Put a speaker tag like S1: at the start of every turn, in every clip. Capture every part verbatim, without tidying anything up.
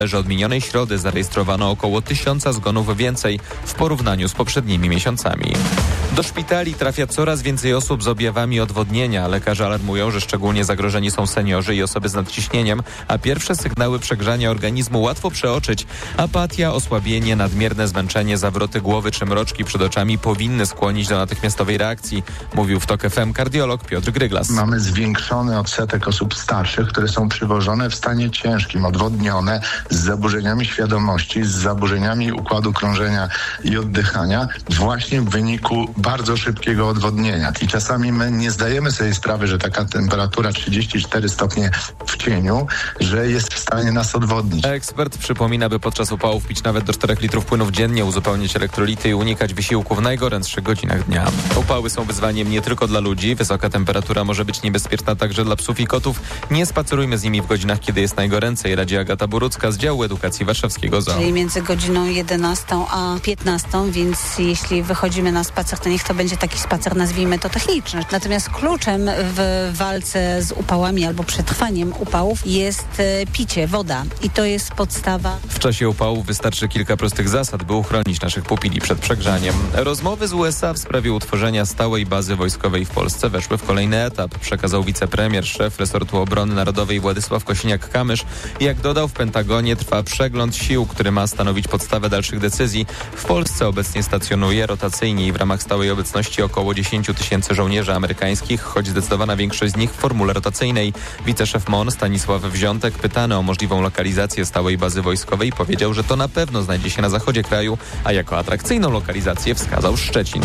S1: że od minionej środy zarejestrowano około tysiąca zgonów więcej w porównaniu z poprzednimi miesiącami. Do szpitali trafia coraz więcej osób z objawami odwodnienia. Lekarze alarmują, że szczególnie zagrożeni są seniorzy i osoby z nadciśnieniem, a pierwsze sygnały przegrzania organizmu łatwo przeoczyć. Apatia, osłabienie, nadmierne zmęczenie, zawroty głowy czy mroczki przed oczami powinny skłonić do natychmiastowej reakcji, mówił w TOK F M kardiolog Piotr Gryglas.
S2: Mamy zwiększony odsetek osób starszych, które są przywożone w stanie ciężkim, odwodnione, z zaburzeniami świadomości, z zaburzeniami układu krążenia i oddychania, właśnie w wyniku bardzo szybkiego odwodnienia. I czasami my nie zdajemy sobie sprawy, że taka temperatura trzydzieści cztery stopnie w cieniu, że jest w stanie nas odwodnić.
S1: Ekspert przypomina, by podczas upałów pić nawet do czterech litrów płynów dziennie, uzupełniać elektrolity i unikać wysiłku w najgorętszych godzinach dnia. Upały są wyzwaniem nie tylko dla ludzi. Wysoka temperatura może być niebezpieczna także dla psów i kotów. Nie spacerujmy z nimi w godzinach, kiedy jest najgoręcej, radzi Agata Borucka z działu edukacji warszawskiego Zoo.
S3: Czyli między godziną jedenastą a piętnastą, więc jeśli wychodzimy na spacer, to niech to będzie taki spacer, nazwijmy to techniczny. Natomiast kluczem w walce z upałami albo przetrwaniem upałów jest picie, woda. I to jest podstawa.
S1: W czasie upałów wystarczy kilka prostych zasad, by uchronić naszych pupili przed przegrzaniem. Rozmowy z U S A w sprawie utworzenia stałej bazy wojskowej w Polsce weszły w kolejny etap, przekazał wicepremier, szef resortu obrony narodowej Władysław Kosiniak-Kamysz. Jak dodał, w Pentagonie trwa przegląd sił, który ma stanowić podstawę dalszych decyzji. W Polsce obecnie stacjonuje rotacyjnie i w ramach stałej obecności około dziesięć tysięcy żołnierzy amerykańskich, choć zdecydowana większość z nich w formule rotacyjnej. Wiceszef M O N Stanisław Wziątek, pytany o możliwą lokalizację stałej bazy wojskowej, powiedział, że to na pewno znajdzie się na zachodzie kraju, a jako atrakcyjną lokalizację wskazał Szczecin.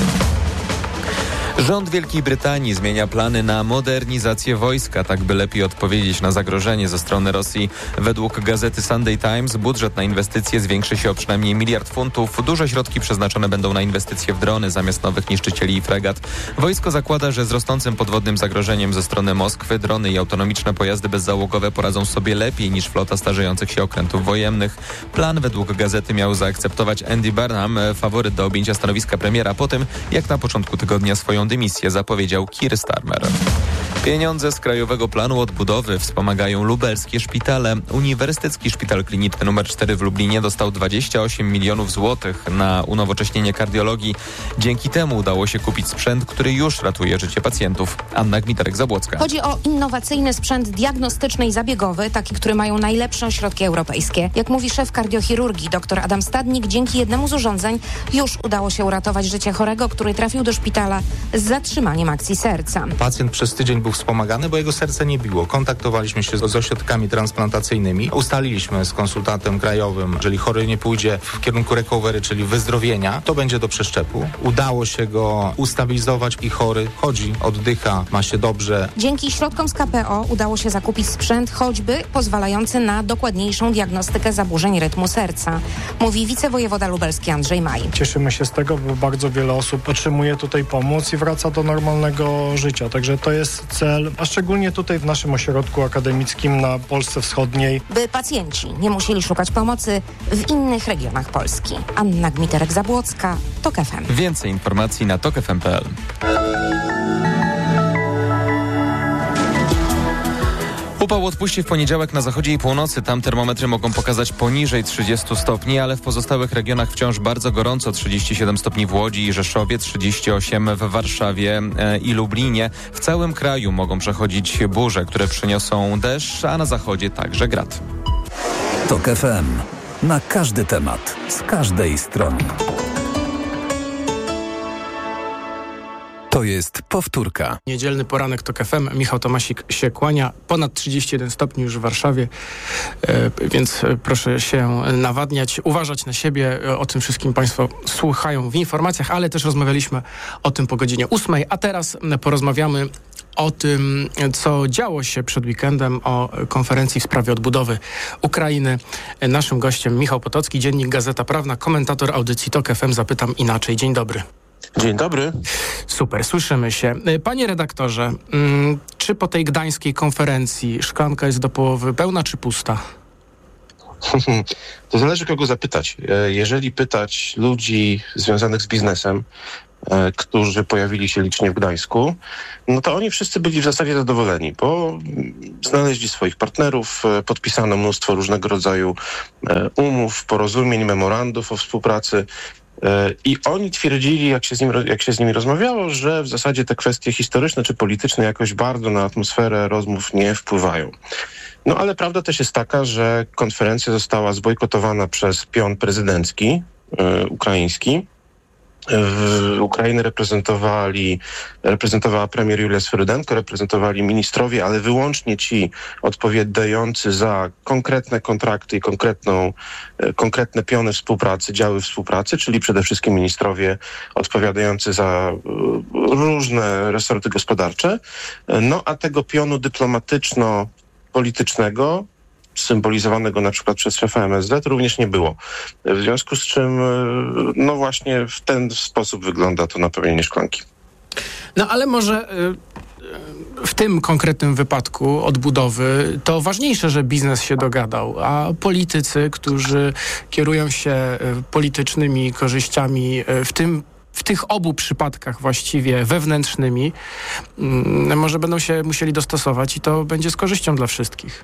S1: Rząd Wielkiej Brytanii zmienia plany na modernizację wojska, tak by lepiej odpowiedzieć na zagrożenie ze strony Rosji. Według gazety Sunday Times budżet na inwestycje zwiększy się o przynajmniej miliard funtów. Duże środki przeznaczone będą na inwestycje w drony zamiast nowych niszczycieli i fregat. Wojsko zakłada, że z rosnącym podwodnym zagrożeniem ze strony Moskwy drony i autonomiczne pojazdy bezzałogowe poradzą sobie lepiej niż flota starzejących się okrętów wojennych. Plan według gazety miał zaakceptować Andy Burnham, faworyt do objęcia stanowiska premiera po tym, jak na początku tygodnia swoją dymisję zapowiedział Keir Starmer. Pieniądze z Krajowego Planu Odbudowy wspomagają lubelskie szpitale. Uniwersytecki Szpital Kliniczny numer cztery w Lublinie dostał dwadzieścia osiem milionów złotych na unowocześnienie kardiologii. Dzięki temu udało się kupić sprzęt, który już ratuje życie pacjentów. Anna Gmiterek-Zabłocka.
S4: Chodzi o innowacyjny sprzęt diagnostyczny i zabiegowy, taki, który mają najlepsze ośrodki europejskie. Jak mówi szef kardiochirurgii dr Adam Stadnik, dzięki jednemu z urządzeń już udało się uratować życie chorego, który trafił do szpitala z zatrzymaniem akcji serca.
S5: Pacjent przez tydzień był wspomagany, bo jego serce nie biło. Kontaktowaliśmy się z ośrodkami transplantacyjnymi. Ustaliliśmy z konsultantem krajowym, jeżeli chory nie pójdzie w kierunku recovery, czyli wyzdrowienia, to będzie do przeszczepu. Udało się go ustabilizować i chory chodzi, oddycha, ma się dobrze.
S4: Dzięki środkom z K P O udało się zakupić sprzęt choćby pozwalający na dokładniejszą diagnostykę zaburzeń rytmu serca, mówi wicewojewoda lubelski Andrzej Maj.
S6: Cieszymy się z tego, bo bardzo wiele osób otrzymuje tutaj pomoc i wraca do normalnego życia. Także to jest cel, a szczególnie tutaj w naszym ośrodku akademickim na Polsce Wschodniej.
S4: By pacjenci nie musieli szukać pomocy w innych regionach Polski. Anna Gmiterek-Zabłocka, TOK F M.
S1: Więcej informacji na tok f m kropka p l. Upał odpuści w poniedziałek na zachodzie i północy. Tam termometry mogą pokazać poniżej trzydziestu stopni, ale w pozostałych regionach wciąż bardzo gorąco. trzydzieści siedem stopni w Łodzi i Rzeszowie, trzydzieści osiem w Warszawie e, i Lublinie. W całym kraju mogą przechodzić burze, które przyniosą deszcz, a na zachodzie także grad.
S7: TOK F M. Na każdy temat, z każdej strony. To jest powtórka.
S8: Niedzielny poranek TOK F M. Michał Tomasik się kłania. Ponad trzydzieści jeden stopni już w Warszawie, e, więc proszę się nawadniać, uważać na siebie. O tym wszystkim Państwo słuchają w informacjach, ale też rozmawialiśmy o tym po godzinie ósmej. A teraz porozmawiamy o tym, co działo się przed weekendem, o konferencji w sprawie odbudowy Ukrainy. Naszym gościem Michał Potocki, Dziennik Gazeta Prawna, komentator audycji TOK F M. Zapytam inaczej. Dzień dobry.
S9: Dzień dobry.
S8: Super, słyszymy się. Panie redaktorze, czy po tej gdańskiej konferencji szklanka jest do połowy pełna czy pusta?
S9: To zależy kogo zapytać. Jeżeli pytać ludzi związanych z biznesem, którzy pojawili się licznie w Gdańsku, no to oni wszyscy byli w zasadzie zadowoleni, bo znaleźli swoich partnerów, podpisano mnóstwo różnego rodzaju umów, porozumień, memorandów o współpracy. I oni twierdzili, jak się, z nim, jak się z nimi rozmawiało, że w zasadzie te kwestie historyczne czy polityczne jakoś bardzo na atmosferę rozmów nie wpływają. No ale prawda też jest taka, że konferencja została zbojkotowana przez pion prezydencki yy, ukraiński. W Ukrainę reprezentowali, reprezentowała premier Julia Swyrydenko, reprezentowali ministrowie, ale wyłącznie ci odpowiadający za konkretne kontrakty i konkretną, konkretne piony współpracy, działy współpracy, czyli przede wszystkim ministrowie odpowiadający za różne resorty gospodarcze. No a tego pionu dyplomatyczno-politycznego, symbolizowanego na przykład przez szefa M S Z, również nie było. W związku z czym, no właśnie w ten sposób wygląda to napełnienie szklanki.
S8: No ale może w tym konkretnym wypadku odbudowy to ważniejsze, że biznes się dogadał, a politycy, którzy kierują się politycznymi korzyściami w tym w tych obu przypadkach właściwie wewnętrznymi, może będą się musieli dostosować i to będzie z korzyścią dla wszystkich.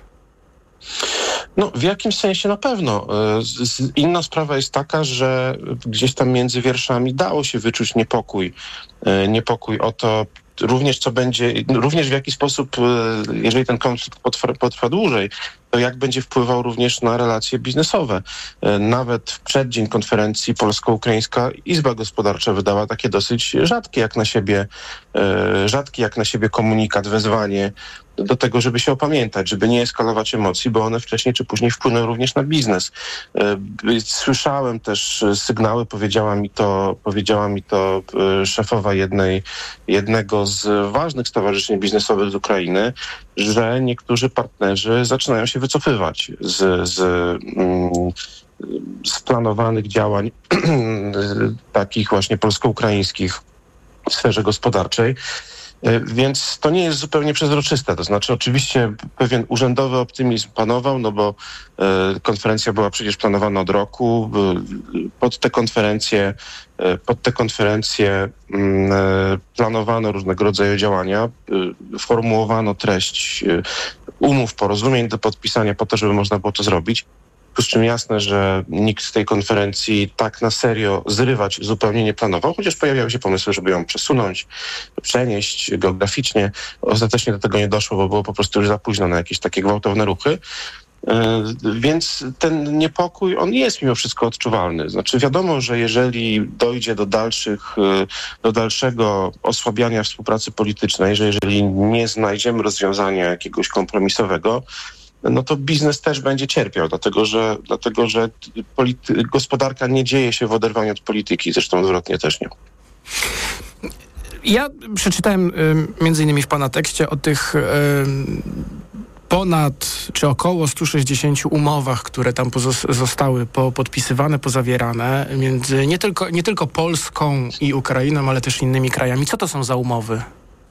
S9: No, w jakimś sensie na pewno. Inna sprawa jest taka, że gdzieś tam między wierszami dało się wyczuć niepokój. Niepokój o to również, co będzie, również w jaki sposób, jeżeli ten konflikt potrwa, potrwa dłużej, to jak będzie wpływał również na relacje biznesowe. Nawet w przeddzień konferencji polsko-ukraińska Izba Gospodarcza wydała takie dosyć rzadkie jak na siebie, rzadki jak na siebie komunikat, wezwanie do tego, żeby się opamiętać, żeby nie eskalować emocji, bo one wcześniej czy później wpłyną również na biznes. Słyszałem też sygnały, powiedziała mi to, powiedziała mi to szefowa jednej, jednego z ważnych stowarzyszeń biznesowych z Ukrainy, że niektórzy partnerzy zaczynają się wycofywać z, z, z planowanych działań takich właśnie polsko-ukraińskich w sferze gospodarczej. Więc to nie jest zupełnie przezroczyste. To znaczy oczywiście pewien urzędowy optymizm panował, no bo e, konferencja była przecież planowana od roku. Pod tę konferencję, e, pod tę konferencję e, planowano różnego rodzaju działania. E, formułowano treść e, umów, porozumień do podpisania po to, żeby można było to zrobić. Z czym jasne, że nikt z tej konferencji tak na serio zrywać zupełnie nie planował, chociaż pojawiały się pomysły, żeby ją przesunąć, przenieść geograficznie. Ostatecznie do tego nie doszło, bo było po prostu już za późno na jakieś takie gwałtowne ruchy. Więc ten niepokój, on jest mimo wszystko odczuwalny. Znaczy wiadomo, że jeżeli dojdzie do dalszych, do dalszego osłabiania współpracy politycznej, że jeżeli nie znajdziemy rozwiązania jakiegoś kompromisowego, no to biznes też będzie cierpiał, dlatego że, dlatego, że polity- gospodarka nie dzieje się w oderwaniu od polityki, zresztą odwrotnie też nie.
S8: Ja przeczytałem y, między innymi w pana tekście o tych y, ponad czy około sto sześćdziesiąt umowach, które tam pozos- zostały po, podpisywane, pozawierane między nie tylko, nie tylko Polską i Ukrainą, ale też innymi krajami. Co to są za umowy?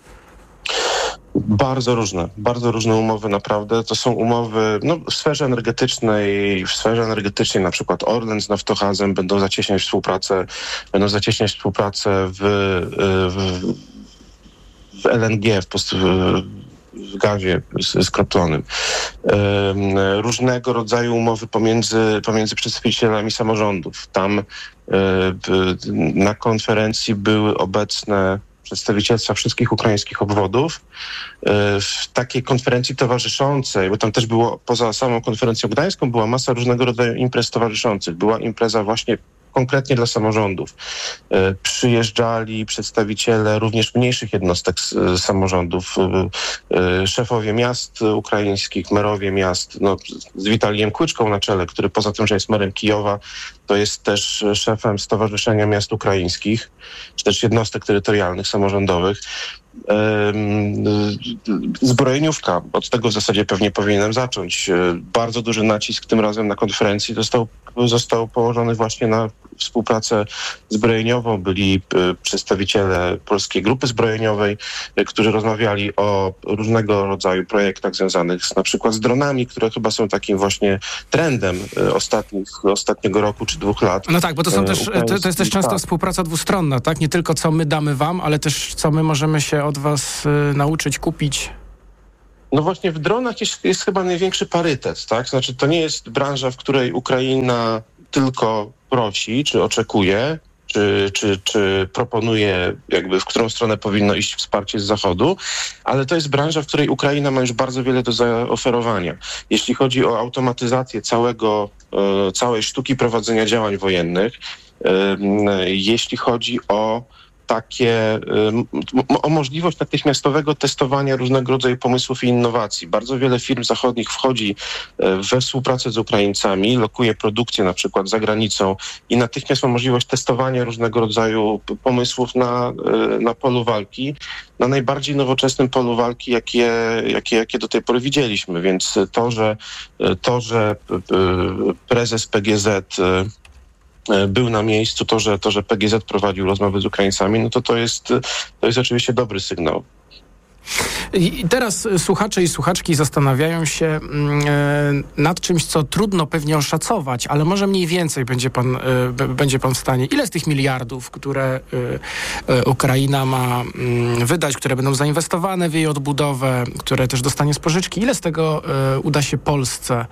S9: Bardzo różne, bardzo różne umowy naprawdę. To są umowy no, w sferze energetycznej, w sferze energetycznej na przykład Orlen z Naftogazem będą zacieśniać współpracę, będą zacieśniać współpracę w, w, w L N G, w, post, w gazie skroplonym. Różnego rodzaju umowy pomiędzy, pomiędzy przedstawicielami samorządów. Tam na konferencji były obecne przedstawicielstwa wszystkich ukraińskich obwodów. W takiej konferencji towarzyszącej, bo tam też było, poza samą konferencją gdańską, była masa różnego rodzaju imprez towarzyszących. Była impreza właśnie konkretnie dla samorządów. Przyjeżdżali przedstawiciele również mniejszych jednostek z samorządów, szefowie miast ukraińskich, merowie miast, no, z Witalijem Kłyczką na czele, który poza tym, że jest merem Kijowa, to jest też szefem Stowarzyszenia Miast Ukraińskich, czy też jednostek terytorialnych, samorządowych. Zbrojeniówka, od tego w zasadzie pewnie powinienem zacząć. Bardzo duży nacisk tym razem na konferencji został, został położony właśnie na współpracę zbrojeniową. Byli przedstawiciele Polskiej Grupy Zbrojeniowej, którzy rozmawiali o różnego rodzaju projektach związanych z, na przykład z dronami, które chyba są takim właśnie trendem ostatnich, ostatniego roku czy dwóch lat.
S8: No tak, bo to są też, to, to jest też często
S9: tak.
S8: współpraca dwustronna, tak? Nie tylko co my damy wam, ale też co my możemy się od was y, nauczyć, kupić.
S9: No właśnie w dronach jest, jest chyba największy parytet, tak? Znaczy to nie jest branża, w której Ukraina tylko prosi, czy oczekuje, czy, czy, czy proponuje, jakby w którą stronę powinno iść wsparcie z Zachodu, ale to jest branża, w której Ukraina ma już bardzo wiele do zaoferowania. Jeśli chodzi o automatyzację całego, e, całej sztuki prowadzenia działań wojennych, e, jeśli chodzi o takie, o możliwość natychmiastowego testowania różnego rodzaju pomysłów i innowacji. Bardzo wiele firm zachodnich wchodzi we współpracę z Ukraińcami, lokuje produkcję na przykład za granicą i natychmiast ma możliwość testowania różnego rodzaju pomysłów na, na polu walki, na najbardziej nowoczesnym polu walki, jakie, jakie, jakie do tej pory widzieliśmy. Więc to, że, to, że prezes P G Z był na miejscu, to że, to, że P G Z prowadził rozmowy z Ukraińcami, no to to jest, to jest oczywiście dobry sygnał.
S8: I teraz słuchacze i słuchaczki zastanawiają się e, nad czymś, co trudno pewnie oszacować, ale może mniej więcej będzie pan, e, b, będzie pan w stanie. Ile z tych miliardów, które e, e, Ukraina ma m, wydać, które będą zainwestowane w jej odbudowę, które też dostanie z pożyczki, ile z tego e, uda się Polsce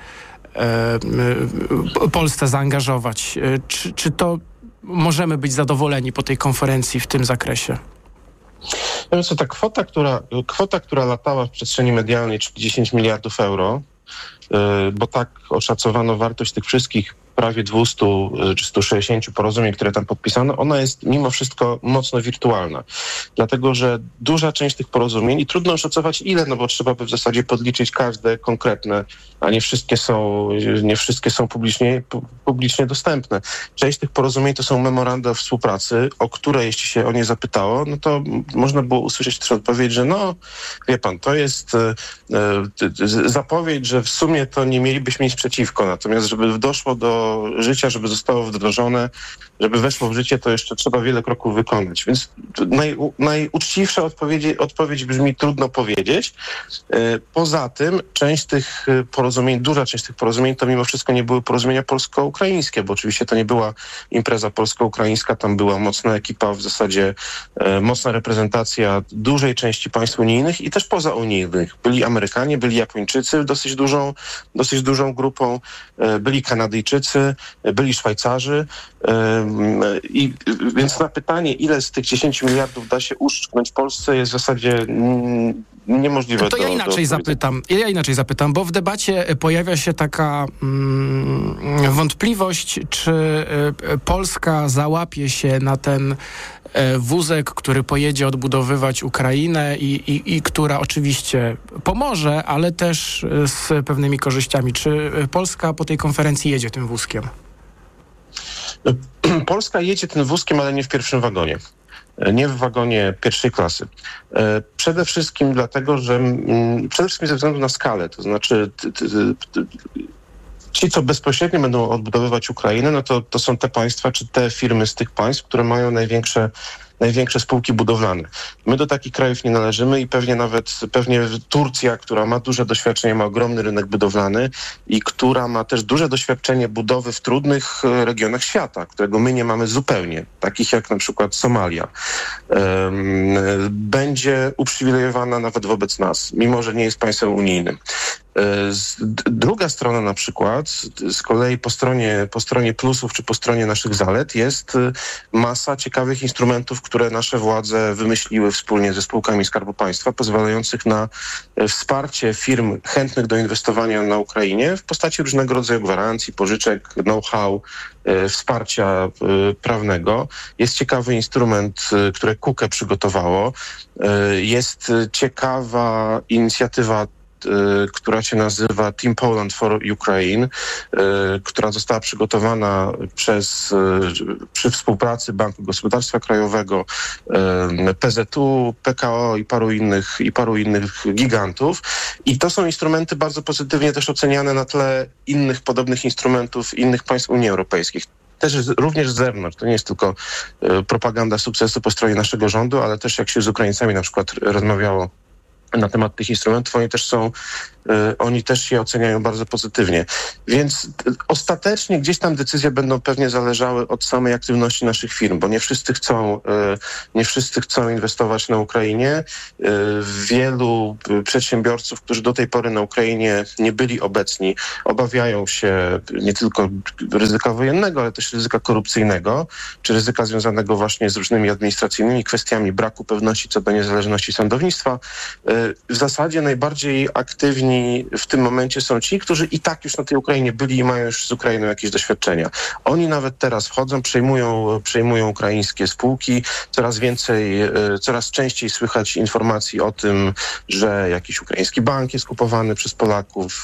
S8: Polsce zaangażować? Czy, czy to możemy być zadowoleni po tej konferencji w tym zakresie?
S9: No więc to ta kwota, która, kwota, która latała w przestrzeni medialnej, czyli dziesięć miliardów euro, bo tak oszacowano wartość tych wszystkich prawie dwieście czy sto sześćdziesiąt porozumień, które tam podpisano, ona jest mimo wszystko mocno wirtualna. Dlatego, że duża część tych porozumień, i trudno oszacować ile, no bo trzeba by w zasadzie podliczyć każde konkretne, a nie wszystkie są, nie wszystkie są publicznie, publicznie dostępne. Część tych porozumień to są memoranda o współpracy, o które jeśli się o nie zapytało, no to można było usłyszeć też odpowiedź, że no, wie pan, to jest e, e, zapowiedź, że w sumie to nie mielibyśmy nic przeciwko, natomiast żeby doszło do życia, żeby zostało wdrożone, żeby weszło w życie, to jeszcze trzeba wiele kroków wykonać. Więc naj, najuczciwsza odpowiedź, odpowiedź brzmi trudno powiedzieć. Poza tym część tych porozumień, duża część tych porozumień to mimo wszystko nie były porozumienia polsko-ukraińskie, bo oczywiście to nie była impreza polsko-ukraińska, tam była mocna ekipa, w zasadzie e, mocna reprezentacja dużej części państw unijnych i też pozaunijnych. Byli Amerykanie, byli Japończycy dosyć dużą, dosyć dużą grupą, e, byli Kanadyjczycy, byli Szwajcarzy. I więc na pytanie, ile z tych dziesięć miliardów da się uszczknąć Polsce, jest w zasadzie niemożliwe.
S8: To, to
S9: do,
S8: ja inaczej
S9: do
S8: zapytam. Ja inaczej zapytam, bo w debacie pojawia się taka mm, wątpliwość, czy y, Polska załapie się na ten y, wózek, który pojedzie odbudowywać Ukrainę i, i, i która oczywiście pomoże, ale też z pewnymi korzyściami. Czy Polska po tej konferencji jedzie tym wózkiem?
S9: Polska jedzie tym wózkiem, ale nie w pierwszym wagonie. Nie w wagonie pierwszej klasy. Przede wszystkim dlatego, że przede wszystkim ze względu na skalę, to znaczy t, t, t, ci, co bezpośrednio będą odbudowywać Ukrainę, no to, to są te państwa, czy te firmy z tych państw, które mają największe największe spółki budowlane. My do takich krajów nie należymy i pewnie nawet pewnie Turcja, która ma duże doświadczenie, ma ogromny rynek budowlany i która ma też duże doświadczenie budowy w trudnych regionach świata, którego my nie mamy zupełnie, takich jak na przykład Somalia, um, będzie uprzywilejowana nawet wobec nas, mimo że nie jest państwem unijnym. Druga strona na przykład, z kolei po stronie, po stronie plusów czy po stronie naszych zalet jest masa ciekawych instrumentów, które nasze władze wymyśliły wspólnie ze spółkami Skarbu Państwa, pozwalających na wsparcie firm chętnych do inwestowania na Ukrainie w postaci różnego rodzaju gwarancji, pożyczek, know-how, wsparcia prawnego. Jest ciekawy instrument, który KUKE przygotowało. Jest ciekawa inicjatywa, która się nazywa Team Poland for Ukraine, która została przygotowana przez, przy współpracy Banku Gospodarstwa Krajowego, P Z U, P K O i paru innych, i paru innych gigantów. I to są instrumenty bardzo pozytywnie też oceniane na tle innych podobnych instrumentów innych państw Unii Europejskiej. też z, również z zewnątrz. To nie jest tylko e, propaganda sukcesu po stronie naszego rządu, ale też jak się z Ukraińcami na przykład rozmawiało na temat tych instrumentów, oni też są, y, oni też je oceniają bardzo pozytywnie. Więc y, ostatecznie gdzieś tam decyzje będą pewnie zależały od samej aktywności naszych firm, bo nie wszyscy chcą, y, nie wszyscy chcą inwestować na Ukrainie. Y, wielu y, przedsiębiorców, którzy do tej pory na Ukrainie nie byli obecni, obawiają się nie tylko ryzyka wojennego, ale też ryzyka korupcyjnego, czy ryzyka związanego właśnie z różnymi administracyjnymi kwestiami braku pewności co do niezależności sądownictwa. Y, W zasadzie najbardziej aktywni w tym momencie są ci, którzy i tak już na tej Ukrainie byli i mają już z Ukrainą jakieś doświadczenia. Oni nawet teraz wchodzą, przejmują, przejmują ukraińskie spółki. Coraz więcej, coraz częściej słychać informacji o tym, że jakiś ukraiński bank jest kupowany przez Polaków.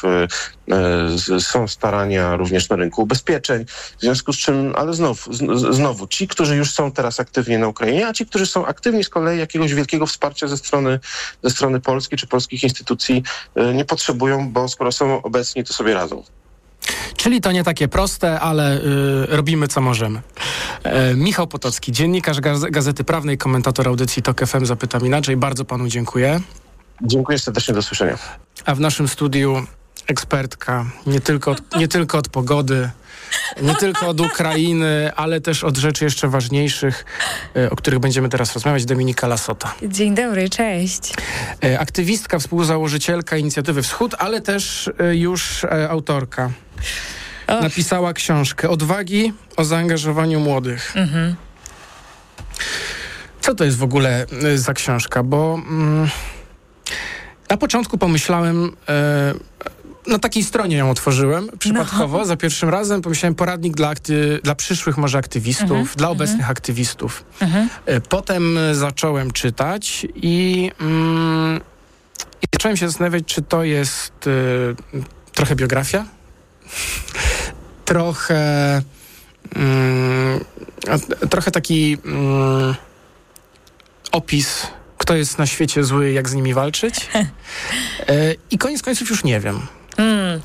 S9: Są starania również na rynku ubezpieczeń. W związku z czym, ale znowu, znowu ci, którzy już są teraz aktywni na Ukrainie, a ci, którzy są aktywni z kolei jakiegoś wielkiego wsparcia ze strony, ze strony Polski czy polskich instytucji nie potrzebują, bo skoro są obecni, to sobie radzą.
S8: Czyli to nie takie proste, ale y, robimy co możemy. E, Michał Potocki, dziennikarz Gaz- Gazety Prawnej, komentator audycji Tok F M Zapytam Inaczej. Bardzo panu dziękuję.
S9: Dziękuję serdecznie, do usłyszenia.
S8: A w naszym studiu ekspertka nie tylko od, nie tylko od pogody, nie tylko od Ukrainy, ale też od rzeczy jeszcze ważniejszych, o których będziemy teraz rozmawiać. Dominika Lasota.
S10: Dzień dobry, cześć.
S8: Aktywistka, współzałożycielka Inicjatywy Wschód, ale też już autorka. Och. Napisała książkę Odwagi o zaangażowaniu młodych. Mhm. Co to jest w ogóle za książka? Bo mm, na początku pomyślałem... E, Na takiej stronie ją otworzyłem przypadkowo, no. Za pierwszym razem pomyślałem poradnik dla, akty- dla przyszłych może aktywistów, uh-huh, dla obecnych uh-huh. aktywistów. Uh-huh. Potem zacząłem czytać i, mm, i zacząłem się zastanawiać, czy to jest y, trochę biografia, trochę y, trochę taki y, opis, kto jest na świecie zły, jak z nimi walczyć. y, I koniec końców już nie wiem. Hmm.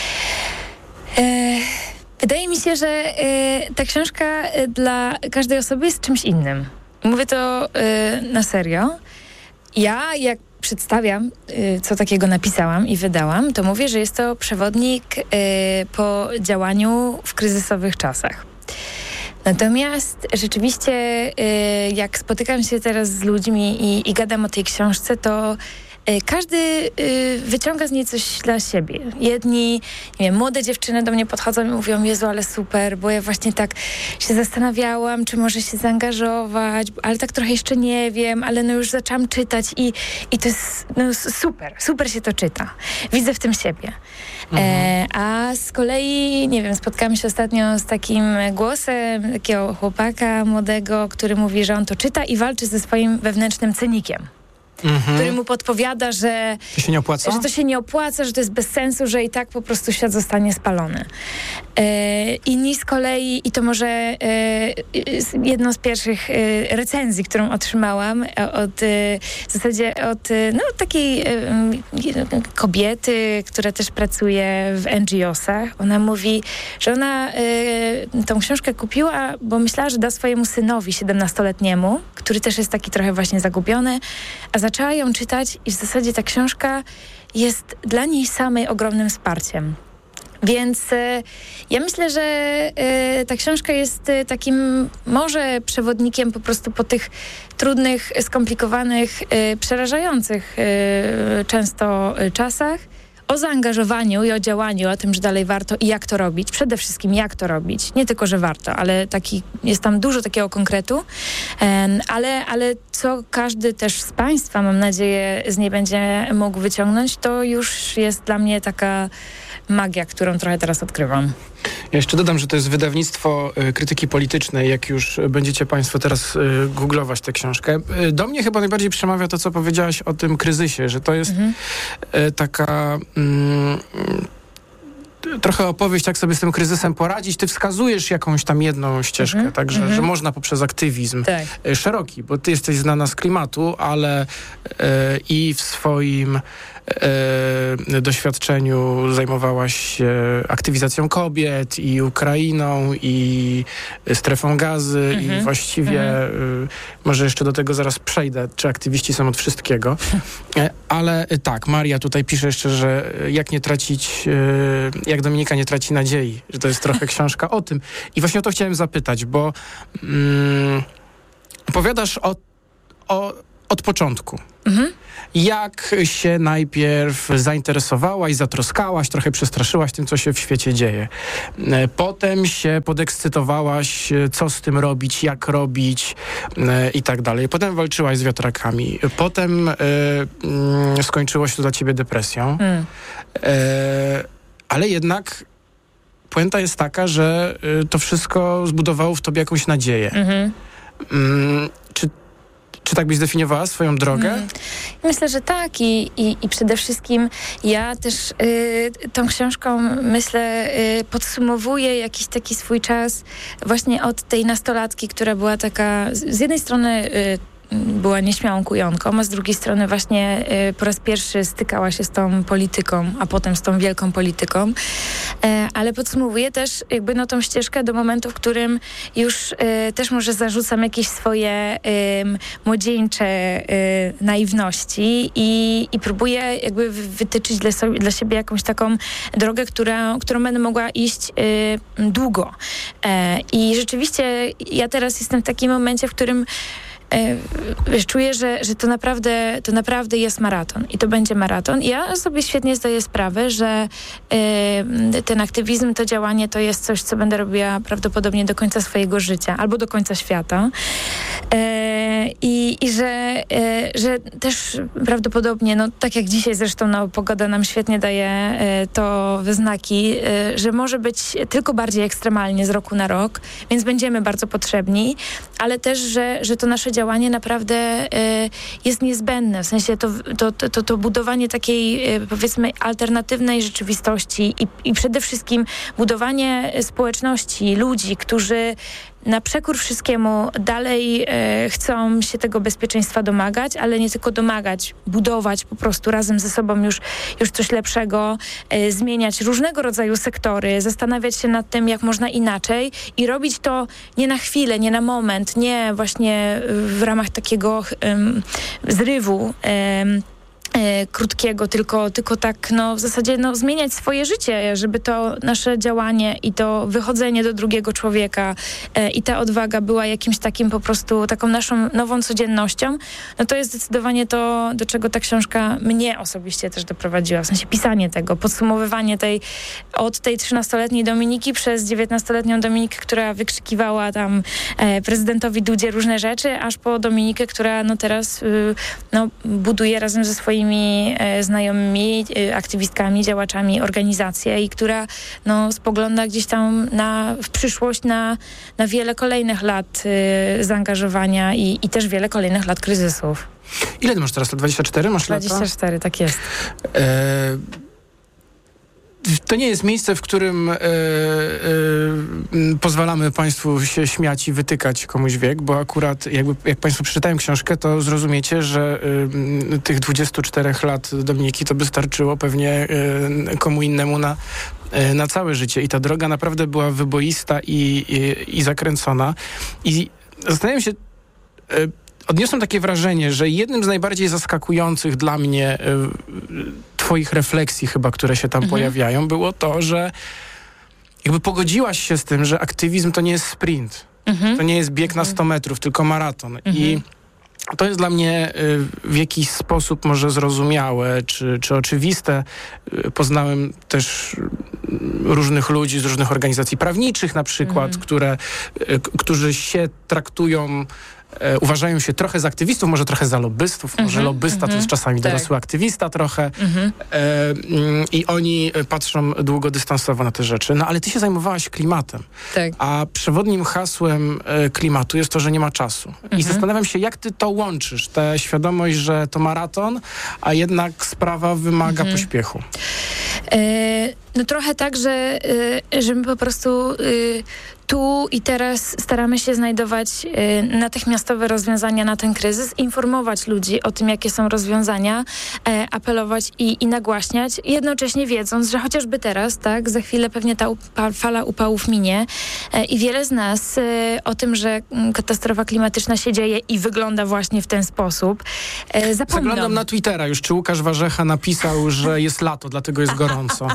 S10: E, wydaje mi się, że e, ta książka e, dla każdej osoby jest czymś innym. Mówię to e, na serio. Ja, jak przedstawiam, e, co takiego napisałam i wydałam, to mówię, że jest to przewodnik e, po działaniu w kryzysowych czasach. Natomiast rzeczywiście, e, jak spotykam się teraz z ludźmi i, i gadam o tej książce, to każdy y, wyciąga z niej coś dla siebie. Jedni, nie wiem, młode dziewczyny do mnie podchodzą i mówią: Jezu, ale super, bo ja właśnie tak się zastanawiałam, czy może się zaangażować, ale tak trochę jeszcze nie wiem, ale no już zaczęłam czytać i, i to jest no, super, super się to czyta. Widzę w tym siebie. Mhm. E, a z kolei, nie wiem, spotkałam się ostatnio z takim głosem takiego chłopaka młodego, który mówi, że on to czyta i walczy ze swoim wewnętrznym cynikiem. Mhm. Który mu podpowiada, że
S8: to się nie opłaca?
S10: że to się nie opłaca, że to jest bez sensu, że i tak po prostu świat zostanie spalony. E, inni z kolei, i to może e, jedną z pierwszych e, recenzji, którą otrzymałam od e, w zasadzie od e, no, takiej e, kobiety, która też pracuje w N G O sach. Ona mówi, że ona e, tą książkę kupiła, bo myślała, że da swojemu synowi siedemnastoletniemu, który też jest taki trochę właśnie zagubiony, a zaczęła ją czytać i w zasadzie ta książka jest dla niej samej ogromnym wsparciem. Więc e, ja myślę, że e, ta książka jest e, takim może przewodnikiem po prostu po tych trudnych, skomplikowanych, e, przerażających e, często e, czasach, o zaangażowaniu i o działaniu, o tym, że dalej warto i jak to robić. Przede wszystkim jak to robić. Nie tylko, że warto, ale taki, jest tam dużo takiego konkretu. Um, ale, ale co każdy też z Państwa, mam nadzieję, z niej będzie mógł wyciągnąć, to już jest dla mnie taka magia, którą trochę teraz odkrywam.
S8: Ja jeszcze dodam, że to jest wydawnictwo y, krytyki politycznej, jak już będziecie Państwo teraz y, googlować tę książkę. Y, do mnie chyba najbardziej przemawia to, co powiedziałaś o tym kryzysie, że to jest mhm. y, taka... Y, trochę opowieść, jak sobie z tym kryzysem poradzić. Ty wskazujesz jakąś tam jedną ścieżkę, mm-hmm. także, mm-hmm. że można poprzez aktywizm tak. szeroki, bo ty jesteś znana z klimatu, ale y, i w swoim e, doświadczeniu zajmowałaś się aktywizacją kobiet i Ukrainą i strefą gazy mhm. i właściwie mhm. e, może jeszcze do tego zaraz przejdę, czy aktywiści są od wszystkiego. E, ale e, tak, Maria tutaj pisze jeszcze, że jak nie tracić, e, jak Dominika nie traci nadziei, że to jest trochę książka o tym. I właśnie o to chciałem zapytać, bo mm, opowiadasz o, o, od początku. Mhm. Jak się najpierw zainteresowałaś, zatroskałaś, trochę przestraszyłaś tym, co się w świecie dzieje. Potem się podekscytowałaś, co z tym robić, jak robić i tak dalej. Potem walczyłaś z wiatrakami. Potem e, mm, skończyło się to dla ciebie depresją. Mm. E, ale jednak puenta jest taka, że y, to wszystko zbudowało w tobie jakąś nadzieję. Mhm. Mm, czy, czy tak byś zdefiniowała swoją drogę? Mhm.
S10: Myślę, że tak i, i, i przede wszystkim ja też y, tą książką, myślę, y, podsumowuję jakiś taki swój czas właśnie od tej nastolatki, która była taka z, z jednej strony y, była nieśmiałą kujonką, a z drugiej strony właśnie y, po raz pierwszy stykała się z tą polityką, a potem z tą wielką polityką. E, ale podsumowuję też jakby no tą ścieżkę do momentu, w którym już y, też może zarzucam jakieś swoje y, młodzieńcze y, naiwności i, i próbuję jakby wytyczyć dla, sobie, dla siebie jakąś taką drogę, która, którą będę mogła iść y, długo. E, I rzeczywiście ja teraz jestem w takim momencie, w którym Wiesz, czuję, że, że to naprawdę to naprawdę jest maraton i to będzie maraton. Ja sobie świetnie zdaję sprawę, że y, ten aktywizm, to działanie to jest coś, co będę robiła prawdopodobnie do końca swojego życia albo do końca świata. Y, i, i że, y, że też prawdopodobnie, no tak jak dzisiaj zresztą no, pogoda nam świetnie daje y, to we znaki, y, że może być tylko bardziej ekstremalnie z roku na rok, więc będziemy bardzo potrzebni, ale też, że, że to nasze działanie naprawdę y, jest niezbędne. W sensie to, to, to, to budowanie takiej y, powiedzmy alternatywnej rzeczywistości i, i przede wszystkim budowanie społeczności, ludzi, którzy na przekór wszystkiemu dalej e, chcą się tego bezpieczeństwa domagać, ale nie tylko domagać, budować po prostu razem ze sobą już, już coś lepszego, e, zmieniać różnego rodzaju sektory, zastanawiać się nad tym, jak można inaczej i robić to nie na chwilę, nie na moment, nie właśnie w ramach takiego um, zrywu um, E, krótkiego, tylko, tylko tak no, w zasadzie no, zmieniać swoje życie, żeby to nasze działanie i to wychodzenie do drugiego człowieka e, i ta odwaga była jakimś takim po prostu taką naszą nową codziennością, no to jest zdecydowanie to, do czego ta książka mnie osobiście też doprowadziła, w sensie pisanie tego, podsumowywanie tej od tej trzynastoletniej Dominiki przez dziewiętnastoletnią Dominikę, która wykrzykiwała tam e, prezydentowi Dudzie różne rzeczy, aż po Dominikę, która no teraz y, no, buduje razem ze swoimi E, znajomymi, e, aktywistkami, działaczami organizację i która no, spogląda gdzieś tam na, w przyszłość na, na wiele kolejnych lat e, zaangażowania i, i też wiele kolejnych lat kryzysów.
S8: Ile ty masz teraz? dwadzieścia cztery masz lata?
S10: dwadzieścia cztery, tak jest.
S8: E- To nie jest miejsce, w którym e, e, pozwalamy państwu się śmiać i wytykać komuś wiek, bo akurat jakby, jak państwo przeczytają książkę, to zrozumiecie, że e, tych dwudziestu czterech lat Dominiki to by starczyło pewnie e, komu innemu na, e, na całe życie. I ta droga naprawdę była wyboista i, i, i zakręcona. I zastanawiam się... E, Odniosłem takie wrażenie, że jednym z najbardziej zaskakujących dla mnie y, twoich refleksji chyba, które się tam mhm. pojawiają, było to, że jakby pogodziłaś się z tym, że aktywizm to nie jest sprint. Mhm. To nie jest bieg na sto metrów, tylko maraton. Mhm. I to jest dla mnie y, w jakiś sposób może zrozumiałe, czy, czy oczywiste. Y, poznałem też różnych ludzi z różnych organizacji prawniczych na przykład, mhm. które, y, którzy się traktują E, uważają się trochę za aktywistów, może trochę za lobbystów, mm-hmm, może lobbysta mm-hmm, to jest czasami tak. dorosły aktywista trochę mm-hmm. e, mm, i oni patrzą długodystansowo na te rzeczy. No ale ty się zajmowałaś klimatem, tak. a przewodnim hasłem e, klimatu jest to, że nie ma czasu. Mm-hmm. I zastanawiam się, jak ty to łączysz, tę świadomość, że to maraton, a jednak sprawa wymaga mm-hmm. pośpiechu.
S10: E- No trochę tak, że, y, że my po prostu y, tu i teraz staramy się znajdować y, natychmiastowe rozwiązania na ten kryzys, informować ludzi o tym, jakie są rozwiązania, y, apelować i, i nagłaśniać, jednocześnie wiedząc, że chociażby teraz, tak, za chwilę pewnie ta upa- fala upałów minie y, i wiele z nas y, o tym, że y, katastrofa klimatyczna się dzieje i wygląda właśnie w ten sposób, y, zapomną.
S8: Zaglądam na Twittera już, czy Łukasz Warzecha napisał, że jest lato, dlatego jest gorąco.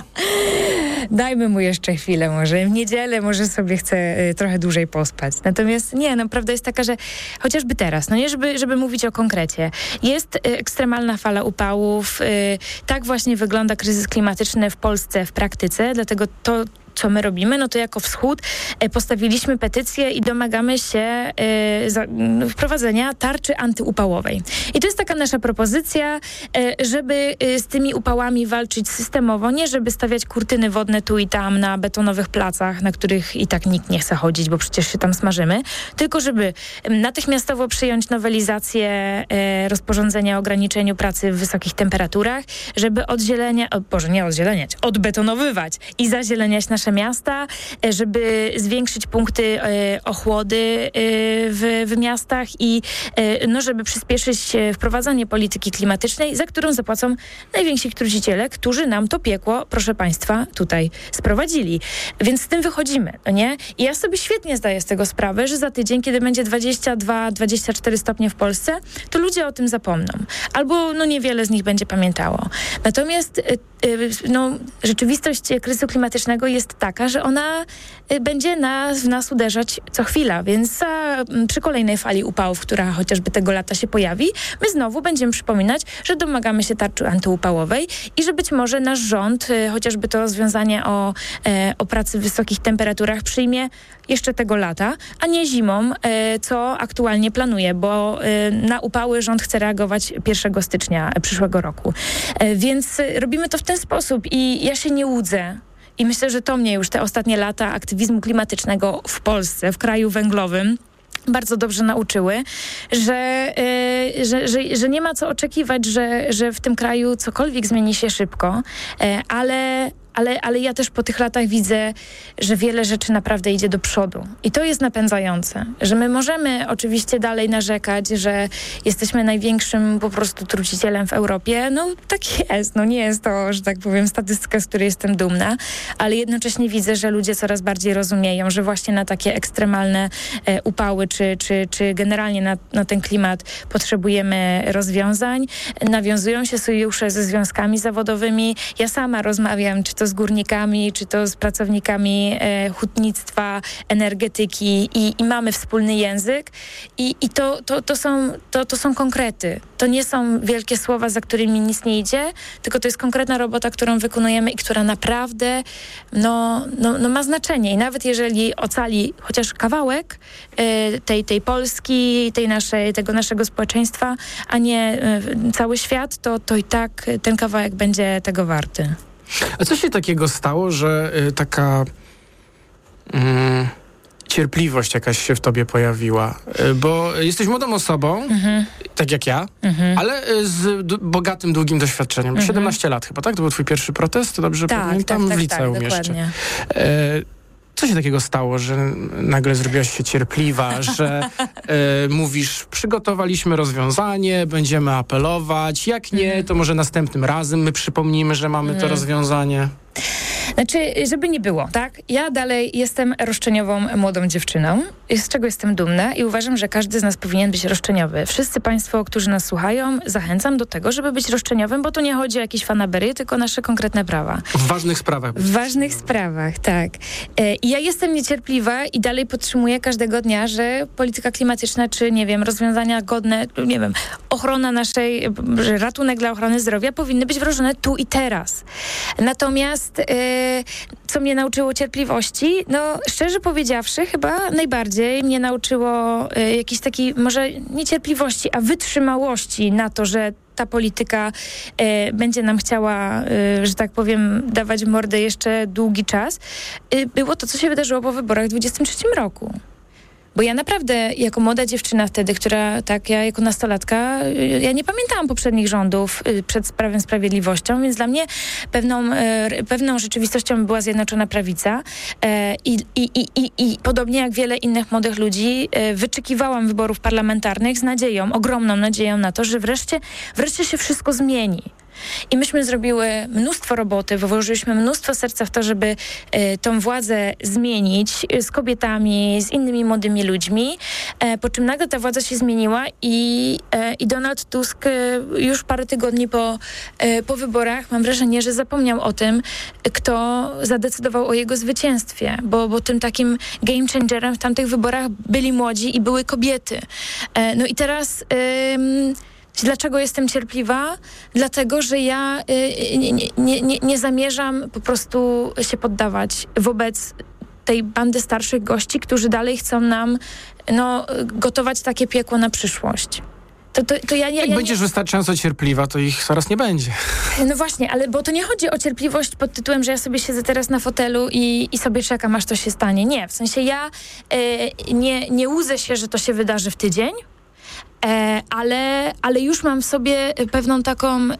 S10: Dajmy mu jeszcze chwilę może. W niedzielę może sobie chce y, trochę dłużej pospać. Natomiast nie, no prawda jest taka, że chociażby teraz, no nie, żeby, żeby mówić o konkrecie. Jest y, ekstremalna fala upałów. Y, tak właśnie wygląda kryzys klimatyczny w Polsce w praktyce, dlatego to co my robimy, no to jako Wschód e, postawiliśmy petycję i domagamy się e, za, m, wprowadzenia tarczy antyupałowej. I to jest taka nasza propozycja, e, żeby e, z tymi upałami walczyć systemowo, nie żeby stawiać kurtyny wodne tu i tam na betonowych placach, na których i tak nikt nie chce chodzić, bo przecież się tam smażymy, tylko żeby natychmiastowo przyjąć nowelizację e, rozporządzenia o ograniczeniu pracy w wysokich temperaturach, żeby odzielenia, o Boże, nie odzieleniać, odbetonowywać i zazieleniać nasze miasta, żeby zwiększyć punkty e, ochłody e, w, w miastach i e, no, żeby przyspieszyć e, wprowadzanie polityki klimatycznej, za którą zapłacą najwięksi truciciele, którzy nam to piekło, proszę Państwa, tutaj sprowadzili. Więc z tym wychodzimy, no nie? I ja sobie świetnie zdaję z tego sprawę, że za tydzień, kiedy będzie dwadzieścia dwa dwadzieścia cztery stopnie w Polsce, to ludzie o tym zapomną. Albo no niewiele z nich będzie pamiętało. Natomiast e, e, no, rzeczywistość kryzysu klimatycznego jest taka, że ona y, będzie nas, w nas uderzać co chwila, więc za, m, przy kolejnej fali upałów, która chociażby tego lata się pojawi, my znowu będziemy przypominać, że domagamy się tarczy antyupałowej i że być może nasz rząd, y, chociażby to rozwiązanie o, y, o pracy w wysokich temperaturach przyjmie jeszcze tego lata, a nie zimą, y, co aktualnie planuje, bo y, na upały rząd chce reagować pierwszego stycznia przyszłego roku. Y, więc y, robimy to w ten sposób i ja się nie łudzę. I myślę, że to mnie już te ostatnie lata aktywizmu klimatycznego w Polsce, w kraju węglowym, bardzo dobrze nauczyły, że, yy, że, że, że nie ma co oczekiwać, że, że w tym kraju cokolwiek zmieni się szybko, yy, ale... Ale, ale ja też po tych latach widzę, że wiele rzeczy naprawdę idzie do przodu. I to jest napędzające, że my możemy oczywiście dalej narzekać, że jesteśmy największym po prostu trucicielem w Europie. No tak jest, no nie jest to, że tak powiem, statystyka, z której jestem dumna, ale jednocześnie widzę, że ludzie coraz bardziej rozumieją, że właśnie na takie ekstremalne e, upały, czy, czy, czy generalnie na, na ten klimat potrzebujemy rozwiązań. Nawiązują się sojusze ze związkami zawodowymi. Ja sama rozmawiam, czy to z górnikami, czy to z pracownikami e, hutnictwa, energetyki i, i mamy wspólny język i, i to, to, to, są, to, to są konkrety. To nie są wielkie słowa, za którymi nic nie idzie, tylko to jest konkretna robota, którą wykonujemy i która naprawdę no, no, no ma znaczenie. I nawet jeżeli ocali chociaż kawałek e, tej, tej Polski, tej naszej, tego naszego społeczeństwa, a nie e, cały świat, to, to i tak ten kawałek będzie tego warty.
S8: A co się takiego stało, że y, taka mm, cierpliwość jakaś się w tobie pojawiła? Y, bo jesteś młodą osobą, mhm. tak jak ja, mhm. ale y, z d- bogatym, długim doświadczeniem. Mhm. siedemnaście lat chyba, tak? To był twój pierwszy protest? Dobrze
S10: tak,
S8: pamiętam?
S10: tak, tak,
S8: w liceum
S10: tak,
S8: jeszcze.
S10: dokładnie.
S8: Y, Co się takiego stało, że nagle zrobiłaś się cierpliwa, że y, mówisz, przygotowaliśmy rozwiązanie, będziemy apelować, jak nie, mm. to może następnym razem my przypomnimy, że mamy mm. to rozwiązanie.
S10: Znaczy, żeby nie było, tak? Ja dalej jestem roszczeniową młodą dziewczyną, z czego jestem dumna i uważam, że każdy z nas powinien być roszczeniowy. Wszyscy państwo, którzy nas słuchają, zachęcam do tego, żeby być roszczeniowym, bo tu nie chodzi o jakieś fanaberie, tylko o nasze konkretne prawa.
S8: W ważnych sprawach.
S10: W ważnych sprawach, tak. I ja jestem niecierpliwa i dalej podtrzymuję każdego dnia, że polityka klimatyczna, czy nie wiem, rozwiązania godne, nie wiem, ochrona naszej, ratunek dla ochrony zdrowia powinny być wdrożone tu i teraz. Natomiast co mnie nauczyło cierpliwości? No, szczerze powiedziawszy, chyba najbardziej mnie nauczyło y, jakiejś takiej, może nie cierpliwości, a wytrzymałości na to, że ta polityka y, będzie nam chciała, y, że tak powiem, dawać mordę jeszcze długi czas. Y, było to, co się wydarzyło po wyborach w dwudziestym trzecim roku. Bo ja naprawdę, jako młoda dziewczyna wtedy, która, tak, ja jako nastolatka, ja nie pamiętałam poprzednich rządów przed Prawem i Sprawiedliwością, więc dla mnie pewną, pewną rzeczywistością była Zjednoczona Prawica i, i, i, i, i podobnie jak wiele innych młodych ludzi wyczekiwałam wyborów parlamentarnych z nadzieją, ogromną nadzieją na to, że wreszcie, wreszcie się wszystko zmieni. I myśmy zrobiły mnóstwo roboty, włożyliśmy mnóstwo serca w to, żeby e, tą władzę zmienić e, z kobietami, z innymi młodymi ludźmi, e, po czym nagle ta władza się zmieniła i, e, i Donald Tusk e, już parę tygodni po, e, po wyborach, mam wrażenie, że zapomniał o tym, kto zadecydował o jego zwycięstwie, bo, bo tym takim game changerem w tamtych wyborach byli młodzi i były kobiety. E, no i teraz... E, Dlaczego jestem cierpliwa? Dlatego, że ja y, nie, nie, nie, nie zamierzam po prostu się poddawać wobec tej bandy starszych gości, którzy dalej chcą nam no, gotować takie piekło na przyszłość. To, to, to ja, ja,
S8: Jak
S10: ja
S8: będziesz
S10: nie...
S8: wystarczająco cierpliwa, to ich zaraz nie będzie.
S10: No właśnie, ale bo to nie chodzi o cierpliwość pod tytułem, że ja sobie siedzę teraz na fotelu i, i sobie czekam, aż to się stanie. Nie, w sensie ja y, nie, nie łudzę się, że to się wydarzy w tydzień, E, ale, ale już mam w sobie pewną taką e,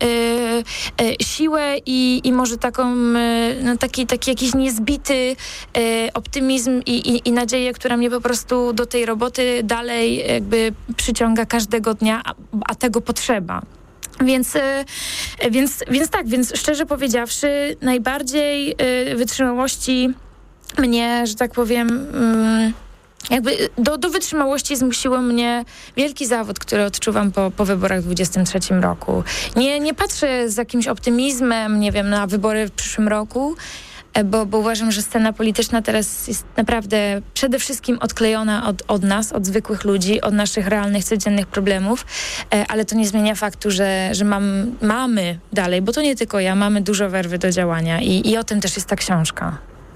S10: e, siłę i, i może taką, e, no taki, taki jakiś niezbity e, optymizm i, i, i nadzieję, która mnie po prostu do tej roboty dalej jakby przyciąga każdego dnia, a, a tego potrzeba. Więc, e, więc, więc tak, więc szczerze powiedziawszy, najbardziej e, wytrzymałości mnie, że tak powiem... Mm, Jakby do, do wytrzymałości zmusiło mnie wielki zawód, który odczuwam po, po wyborach w dwudziestym trzecim roku. Nie, nie patrzę z jakimś optymizmem, nie wiem, na wybory w przyszłym roku, bo, bo uważam, że scena polityczna teraz jest naprawdę przede wszystkim odklejona od, od nas, od zwykłych ludzi, od naszych realnych, codziennych problemów, ale to nie zmienia faktu, że, że mam, mamy dalej, bo to nie tylko ja, mamy dużo werwy do działania i, i o tym też jest ta książka.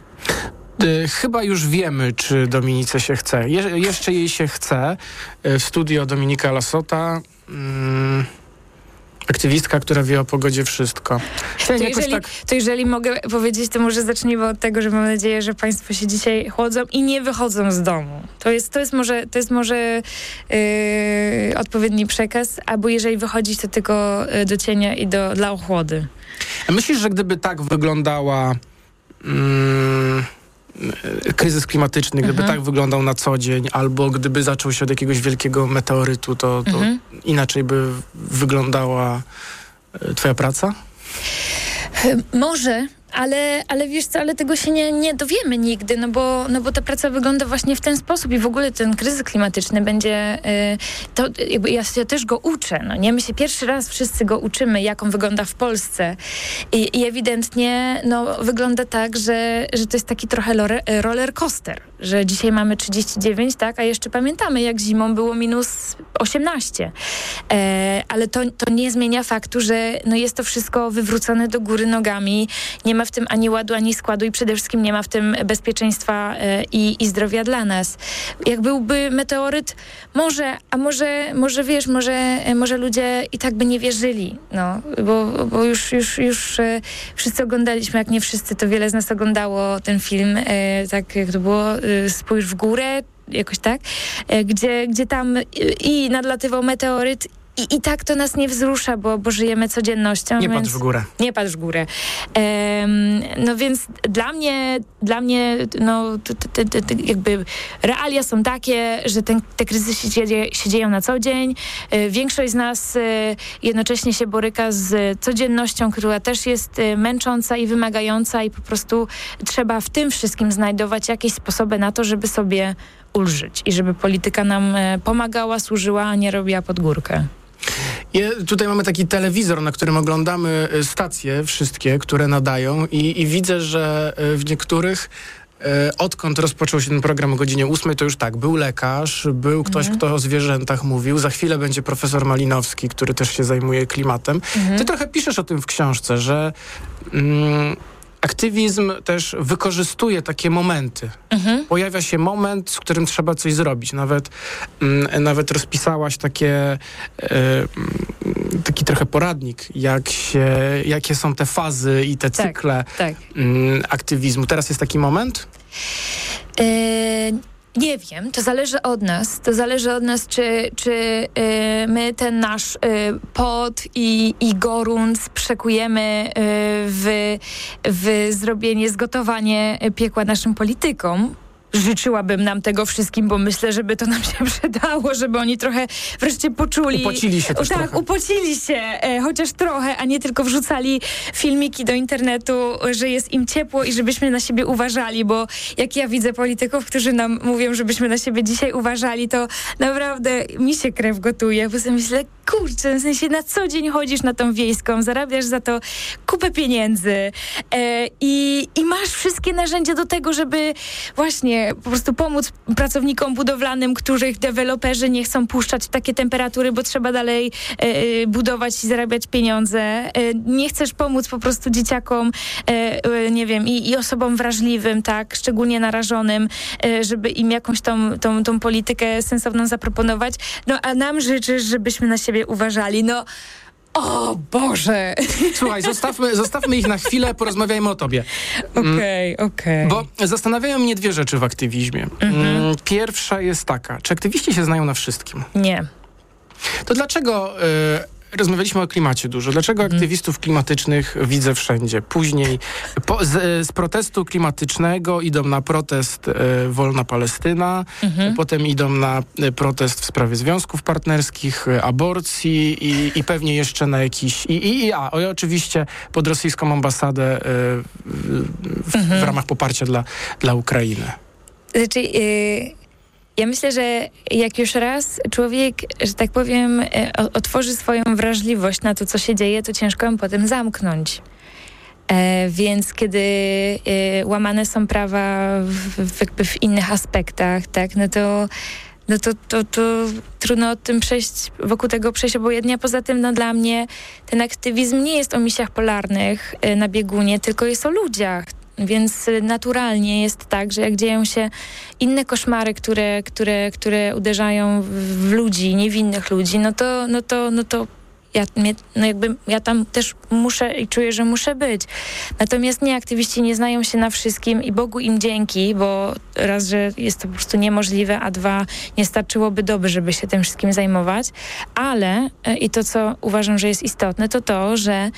S8: Chyba już wiemy, czy Dominice się chce. Je- jeszcze jej się chce. W studio Dominika Lasota, mm, aktywistka, która wie o pogodzie wszystko.
S10: To jeżeli, tak... to jeżeli mogę powiedzieć, to może zacznijmy od tego, że mam nadzieję, że państwo się dzisiaj chłodzą i nie wychodzą z domu. To jest, to jest może, to jest może yy, odpowiedni przekaz, albo jeżeli wychodzić, to tylko do cienia i do, dla ochłody.
S8: A myślisz, że gdyby tak wyglądała... Mm, kryzys klimatyczny, gdyby mhm. tak wyglądał na co dzień, albo gdyby zaczął się od jakiegoś wielkiego meteorytu, to, to mhm. inaczej by wyglądała twoja praca?
S10: Może, ale, ale wiesz co, ale tego się nie, nie dowiemy nigdy, no bo, no bo ta praca wygląda właśnie w ten sposób i w ogóle ten kryzys klimatyczny będzie, y, to jakby ja się też go uczę, no nie? My się pierwszy raz wszyscy go uczymy, jak on wygląda w Polsce i, i ewidentnie no, wygląda tak, że, że to jest taki trochę lore, roller coaster, że dzisiaj mamy trzydzieści dziewięć, tak, a jeszcze pamiętamy, jak zimą było minus osiemnaście. E, ale to, to nie zmienia faktu, że no, jest to wszystko wywrócone do góry nogami, nie ma w tym ani ładu, ani składu i przede wszystkim nie ma w tym bezpieczeństwa e, i, i zdrowia dla nas. Jak byłby meteoryt, może, a może, może wiesz, może, może ludzie i tak by nie wierzyli, no, bo, bo już, już, już e, wszyscy oglądaliśmy, jak nie wszyscy, to wiele z nas oglądało ten film, e, tak jak to było, e, Spójrz w górę, jakoś tak, e, gdzie, gdzie tam i nadlatywał meteoryt I, I tak to nas nie wzrusza, bo, bo żyjemy codziennością.
S8: Nie
S10: więc...
S8: patrz w górę.
S10: Nie patrz w górę. Um, no więc dla mnie, dla mnie no, t, t, t, t, jakby realia są takie, że ten, te kryzysy się, dzieje, się dzieją na co dzień. E, większość z nas e, jednocześnie się boryka z codziennością, która też jest e, męcząca i wymagająca i po prostu trzeba w tym wszystkim znajdować jakieś sposoby na to, żeby sobie ulżyć i żeby polityka nam e, pomagała, służyła, a nie robiła pod górkę.
S8: Je, tutaj mamy taki telewizor, na którym oglądamy stacje wszystkie, które nadają i, i widzę, że w niektórych e, odkąd rozpoczął się ten program o godzinie ósmej, to już tak, był lekarz, był ktoś, mhm. kto o zwierzętach mówił, za chwilę będzie profesor Malinowski, który też się zajmuje klimatem. Mhm. Ty trochę piszesz o tym w książce, że mm, aktywizm też wykorzystuje takie momenty. Mhm. Pojawia się moment, z którym trzeba coś zrobić. Nawet, mm, nawet rozpisałaś takie, e, taki trochę poradnik, jak się, jakie są te fazy i te
S10: tak,
S8: cykle
S10: tak.
S8: Mm, aktywizmu. Teraz jest taki moment?
S10: Yy... Nie wiem, to zależy od nas. To zależy od nas, czy, czy y, my ten nasz y, pot i, i gorąc przekujemy y, w, w zrobienie, zgotowanie piekła naszym politykom. Życzyłabym nam tego wszystkim, bo myślę, żeby to nam się przydało, żeby oni trochę wreszcie poczuli.
S8: Upocili się też
S10: Tak,
S8: trochę.
S10: upocili się, e, chociaż trochę, a nie tylko wrzucali filmiki do internetu, że jest im ciepło i żebyśmy na siebie uważali, bo jak ja widzę polityków, którzy nam mówią, żebyśmy na siebie dzisiaj uważali, to naprawdę mi się krew gotuje, bo sobie myślę, kurczę, w sensie na co dzień chodzisz na tą wiejską, zarabiasz za to kupę pieniędzy e, i, i masz wszystkie narzędzia do tego, żeby właśnie po prostu pomóc pracownikom budowlanym, których deweloperzy nie chcą puszczać w takie temperatury, bo trzeba dalej e, budować i zarabiać pieniądze. E, nie chcesz pomóc po prostu dzieciakom, e, e, nie wiem, i, i osobom wrażliwym, tak, szczególnie narażonym, e, żeby im jakąś tą, tą, tą politykę sensowną zaproponować. No a nam życzysz, żebyśmy na siebie uważali. No, o Boże!
S8: Słuchaj, zostawmy, zostawmy ich na chwilę, porozmawiajmy o tobie.
S10: Okej, okay, okej. Okay.
S8: Bo zastanawiają mnie dwie rzeczy w aktywizmie. Mhm. Pierwsza jest taka, czy aktywiści się znają na wszystkim?
S10: Nie.
S8: To dlaczego... Y- Rozmawialiśmy o klimacie dużo. Dlaczego hmm. aktywistów klimatycznych widzę wszędzie? Później po, z, z protestu klimatycznego idą na protest e, Wolna Palestyna, hmm. potem idą na e, protest w sprawie związków partnerskich, e, aborcji i, i pewnie jeszcze na jakiś... I, i, i, a, i oczywiście pod rosyjską ambasadę e, w, hmm. w ramach poparcia dla, dla Ukrainy.
S10: Znaczy... Yy... Ja myślę, że jak już raz człowiek, że tak powiem, otworzy swoją wrażliwość na to, co się dzieje, to ciężko ją potem zamknąć. E, więc kiedy e, łamane są prawa w, w, jakby w innych aspektach, tak, no to no to, to, to trudno od tym przejść, wokół tego przejść obojętnie. Poza tym, no dla mnie ten aktywizm nie jest o misjach polarnych e, na biegunie, tylko jest o ludziach. Więc naturalnie jest tak, że jak dzieją się inne koszmary, które, które, które uderzają w, w ludzi, niewinnych ludzi, no to, no to, no to ja, mnie, no jakby ja tam też muszę i czuję, że muszę być. Natomiast nie, aktywiści nie znają się na wszystkim i Bogu im dzięki, bo raz, że jest to po prostu niemożliwe, a dwa, nie starczyłoby doby, żeby się tym wszystkim zajmować. Ale i to, co uważam, że jest istotne, to to, że e,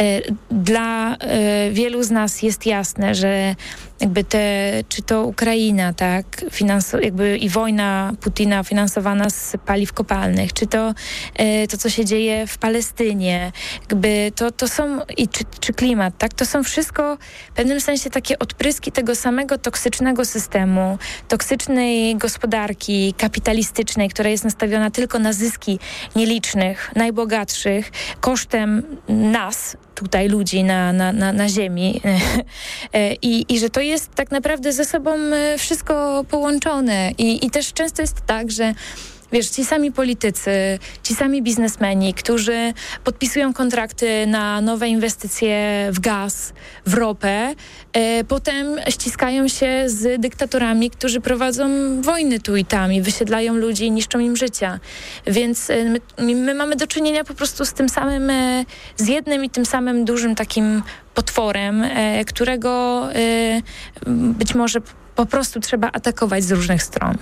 S10: dla e, wielu z nas jest jasne, że jakby te, czy to Ukraina, tak, finanso, jakby i wojna Putina finansowana z paliw kopalnych, czy to e, to, co się dzieje w Palestynie, jakby to, to są, i czy, czy klimat, tak, to są wszystko w pewnym sensie takie odpryski tego samego toksycznego systemu, toksycznej gospodarki kapitalistycznej, która jest nastawiona tylko na zyski nielicznych, najbogatszych, kosztem nas, tutaj ludzi na, na, na, na ziemi I, i że to jest tak naprawdę ze sobą wszystko połączone i, i też często jest tak, że wiesz, ci sami politycy, ci sami biznesmeni, którzy podpisują kontrakty na nowe inwestycje w gaz, w ropę, e, potem ściskają się z dyktatorami, którzy prowadzą wojny tu i tam i wysiedlają ludzi i niszczą im życia. Więc e, my, my mamy do czynienia po prostu z tym samym, e, z jednym i tym samym dużym takim potworem, e, którego e, być może po prostu trzeba atakować z różnych stron.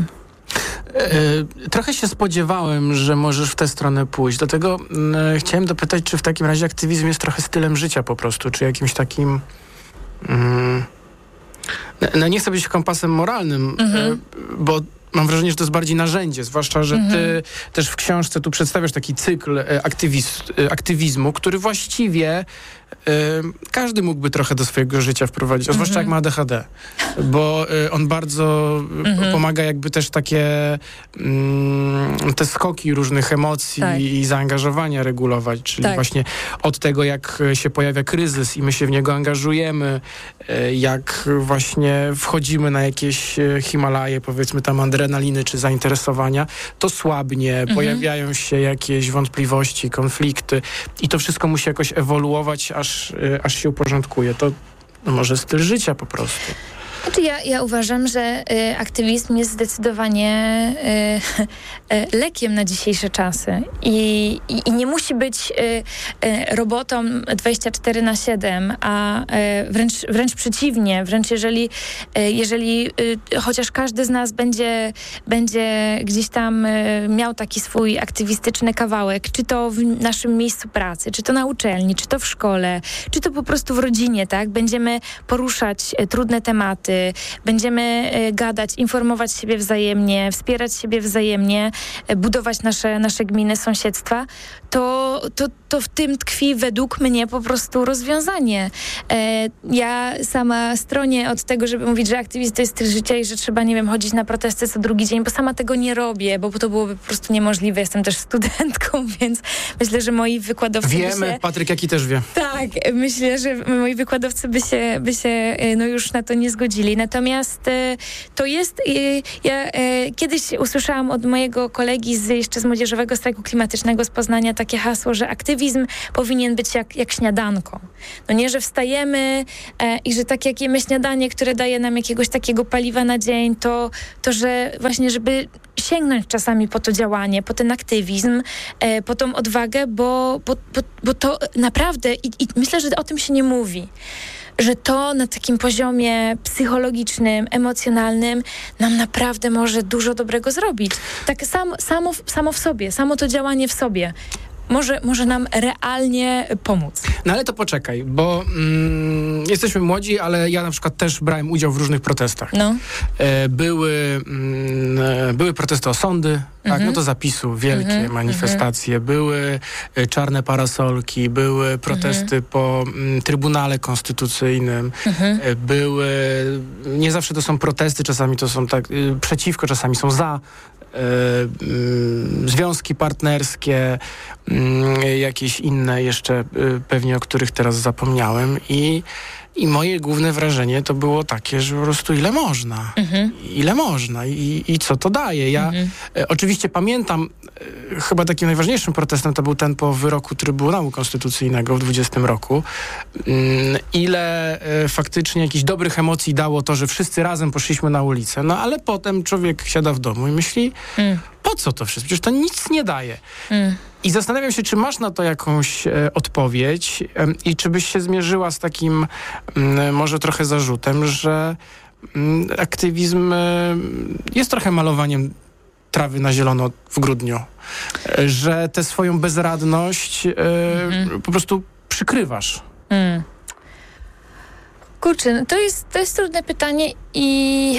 S8: Trochę się spodziewałem, że możesz w tę stronę pójść. Dlatego e, chciałem dopytać, czy w takim razie aktywizm jest trochę stylem życia po prostu, czy jakimś takim... Mm, no nie chcę być kompasem moralnym, mhm. e, bo mam wrażenie, że to jest bardziej narzędzie, zwłaszcza, że mhm. ty też w książce tu przedstawiasz taki cykl aktywiz, aktywizmu, który właściwie y, każdy mógłby trochę do swojego życia wprowadzić, a zwłaszcza mhm. jak ma A D H D, bo y, on bardzo mhm. pomaga jakby też takie y, te skoki różnych emocji tak. i zaangażowania regulować, czyli tak. właśnie od tego, jak się pojawia kryzys i my się w niego angażujemy, y, jak właśnie wchodzimy na jakieś Himalaje, powiedzmy tam adrenaliny czy zainteresowania, to słabnie, mhm. pojawiają się jakieś wątpliwości, konflikty i to wszystko musi jakoś ewoluować, aż, aż się uporządkuje. To no, może styl życia po prostu.
S10: Znaczy ja, ja uważam, że y, aktywizm jest zdecydowanie y, y, lekiem na dzisiejsze czasy i, i, i nie musi być y, y, robotą dwadzieścia cztery na siedem, a y, wręcz, wręcz przeciwnie, wręcz jeżeli, y, jeżeli y, chociaż każdy z nas będzie, będzie gdzieś tam y, miał taki swój aktywistyczny kawałek, czy to w naszym miejscu pracy, czy to na uczelni, czy to w szkole, czy to po prostu w rodzinie, tak? Będziemy poruszać y, trudne tematy, będziemy y, gadać, informować siebie wzajemnie, wspierać siebie wzajemnie, y, budować nasze, nasze gminy, sąsiedztwa, to, to, to w tym tkwi według mnie po prostu rozwiązanie. E, ja sama stronię od tego, żeby mówić, że aktywizm to jest styl życia i że trzeba, nie wiem, chodzić na protesty co drugi dzień, bo sama tego nie robię, bo to byłoby po prostu niemożliwe. Jestem też studentką, więc myślę, że moi wykładowcy
S8: Wiemy,
S10: by się...
S8: Patryk Jaki też wie.
S10: Tak, myślę, że moi wykładowcy by się, by się no już na to nie zgodzili. Natomiast e, to jest... E, ja e, kiedyś usłyszałam od mojego kolegi z, jeszcze z Młodzieżowego Strajku Klimatycznego z Poznania takie hasło, że aktywizm powinien być jak, jak śniadanko. No nie, że wstajemy e, i że tak jak jemy śniadanie, które daje nam jakiegoś takiego paliwa na dzień, to, to że właśnie, żeby sięgnąć czasami po to działanie, po ten aktywizm, e, po tą odwagę, bo, bo, bo, bo to naprawdę i, i myślę, że o tym się nie mówi, że to na takim poziomie psychologicznym, emocjonalnym nam naprawdę może dużo dobrego zrobić. Tak sam, samo, samo w sobie, samo to działanie w sobie może, może nam realnie pomóc.
S8: No ale to poczekaj, bo mm, jesteśmy młodzi, ale ja na przykład też brałem udział w różnych protestach.
S10: No.
S8: E, były, mm, były protesty o sądy, mm-hmm. tak, no to zapisu, wielkie mm-hmm. manifestacje, mm-hmm. były e, czarne parasolki, były protesty mm-hmm. po m, Trybunale Konstytucyjnym, mm-hmm. e, były, nie zawsze to są protesty, czasami to są tak, e, przeciwko, czasami są za. Y, y, związki partnerskie, y, jakieś inne jeszcze y, pewnie, o których teraz zapomniałem i, i moje główne wrażenie to było takie, że po prostu ile można, mhm. ile można i, i co to daje. Ja mhm. y, oczywiście pamiętam, y, chyba takim najważniejszym protestem to był ten po wyroku Trybunału Konstytucyjnego w dwudziestym roku. Y, ile y, faktycznie jakichś dobrych emocji dało to, że wszyscy razem poszliśmy na ulicę, no ale potem człowiek siada w domu i myśli, mm. po co to wszystko? Przecież to nic nie daje. Mm. I zastanawiam się, czy masz na to jakąś e, odpowiedź e, i czy byś się zmierzyła z takim m, może trochę zarzutem, że m, aktywizm e, jest trochę malowaniem trawy na zielono w grudniu. E, że tę swoją bezradność e, mm. po prostu przykrywasz.
S10: Mm. Kurczę, no to jest, to jest trudne pytanie i...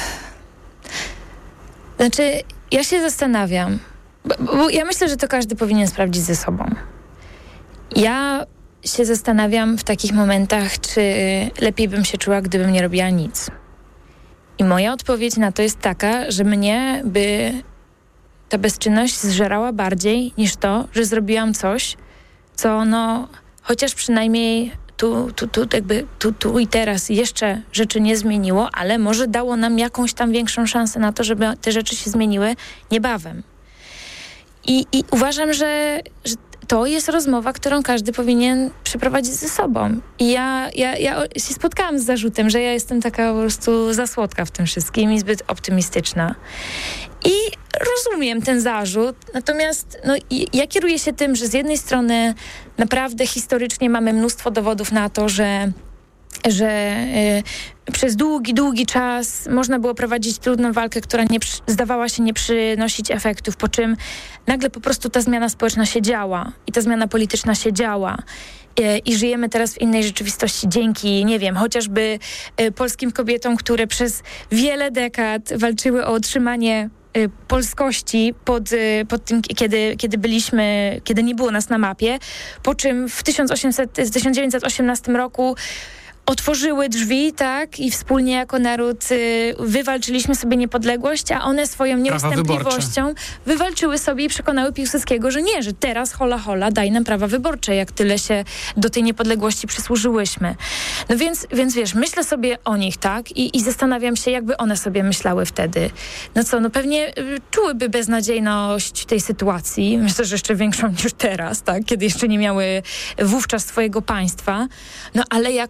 S10: Znaczy, ja się zastanawiam, bo, bo ja myślę, że to każdy powinien sprawdzić ze sobą. Ja się zastanawiam w takich momentach, czy lepiej bym się czuła, gdybym nie robiła nic. I moja odpowiedź na to jest taka, że mnie by ta bezczynność zżerała bardziej niż to, że zrobiłam coś, co no, chociaż przynajmniej tu, tu, tu, jakby tu, tu i teraz jeszcze rzeczy nie zmieniło, ale może dało nam jakąś tam większą szansę na to, żeby te rzeczy się zmieniły niebawem. I, i uważam, że, że to jest rozmowa, którą każdy powinien przeprowadzić ze sobą. I ja, ja, ja się spotkałam z zarzutem, że ja jestem taka po prostu za słodka w tym wszystkim i zbyt optymistyczna. I rozumiem ten zarzut, natomiast no, ja kieruję się tym, że z jednej strony naprawdę historycznie mamy mnóstwo dowodów na to, że że y, przez długi, długi czas można było prowadzić trudną walkę, która nie przy, zdawała się nie przynosić efektów, po czym nagle po prostu ta zmiana społeczna się działa i ta zmiana polityczna się działa. Y, I żyjemy teraz w innej rzeczywistości dzięki, nie wiem, chociażby y, polskim kobietom, które przez wiele dekad walczyły o utrzymanie y, polskości pod, y, pod tym, kiedy, kiedy byliśmy, kiedy nie było nas na mapie, po czym w tysiąc dziewięćset osiemnastym roku otworzyły drzwi, tak, i wspólnie jako naród y, wywalczyliśmy sobie niepodległość, a one swoją nieustępliwością wywalczyły sobie i przekonały Piłsudskiego, że nie, że teraz hola hola, daj nam prawa wyborcze, jak tyle się do tej niepodległości przysłużyłyśmy. No więc, więc wiesz, myślę sobie o nich, tak, i, i zastanawiam się, jakby one sobie myślały wtedy. No co, no pewnie y, czułyby beznadziejność tej sytuacji, myślę, że jeszcze większą niż teraz, tak, kiedy jeszcze nie miały wówczas swojego państwa, no ale jakoś i tak